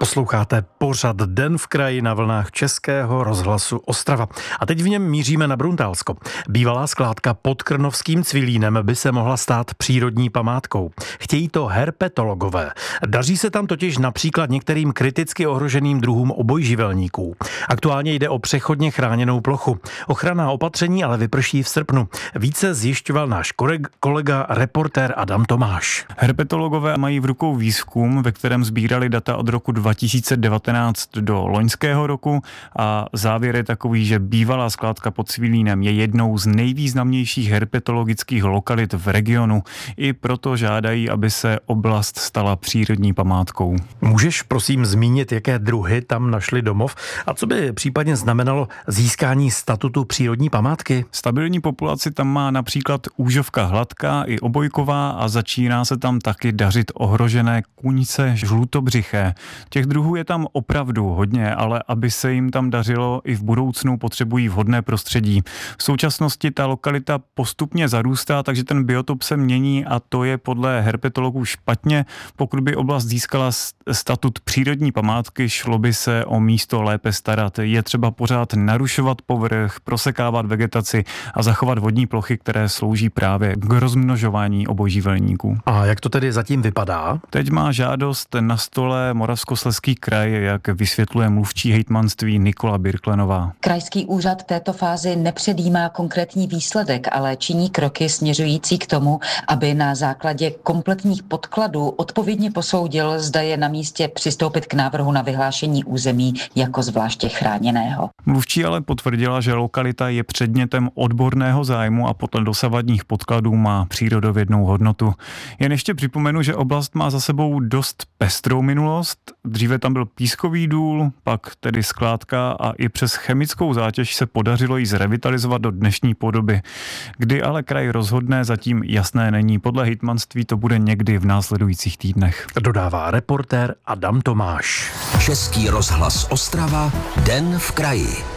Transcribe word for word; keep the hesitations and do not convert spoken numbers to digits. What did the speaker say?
Posloucháte pořad Den v kraji na vlnách Českého rozhlasu Ostrava. A teď v něm míříme na Bruntálsko. Bývalá skládka pod Krnovským Cvilínem by se mohla stát přírodní památkou. Chtějí to herpetologové. Daří se tam totiž například některým kriticky ohroženým druhům obojživelníků. Aktuálně jde o přechodně chráněnou plochu. Ochranná opatření ale vyprší v srpnu. Více zjišťoval náš kolega, reportér Adam Tomáš. Herpetologové mají v rukou výzkum, ve kterém sbírali data od roku dva tisíce devatenáct do loňského roku a závěr je takový, že bývalá skládka pod Cvilínem je jednou z nejvýznamnějších herpetologických lokalit v regionu. I proto žádají, aby se oblast stala přírodní památkou. Můžeš prosím zmínit, jaké druhy tam našli domov a co by případně znamenalo získání statutu přírodní památky? Stabilní populaci tam má například úžovka hladká i obojková a začíná se tam taky dařit ohrožené kůňce žlutobřiché. Těch druhů je tam opravdu hodně, ale aby se jim tam dařilo i v budoucnu, potřebují vhodné prostředí. V současnosti ta lokalita postupně zarůstá, takže ten biotop se mění a to je podle herpetologů špatně. Pokud by oblast získala statut přírodní památky, šlo by se o místo lépe starat. Je třeba pořád narušovat povrch, prosekávat vegetaci a zachovat vodní plochy, které slouží právě k rozmnožování obojživelníků. A jak to tedy zatím vypadá? Teď má žádost na stole Moravskoslezský kraj, jak vysvětluje mluvčí hejtmanství Nikola Birklenová. Krajský úřad v této fázi nepředjímá konkrétní výsledek, ale činí kroky směřující k tomu, aby na základě kompletních podkladů odpovědně posoudil, zda je na místě přistoupit k návrhu na vyhlášení území jako zvláště chráněného. Mluvčí ale potvrdila, že lokalita je předmětem odborného zájmu a podle dosavadních podkladů má přírodovědnou hodnotu. Jen ještě připomenu, že oblast má za sebou dost pestrou minulost. Dříve tam byl pískový důl, pak tedy skládka a i přes chemickou zátěž se podařilo ji zrevitalizovat do dnešní podoby. Kdy ale kraj rozhodne, zatím jasné není. Podle hejtmanství to bude někdy v následujících týdnech. Dodává reportér Adam Tomáš. Český rozhlas Ostrava, Den v kraji.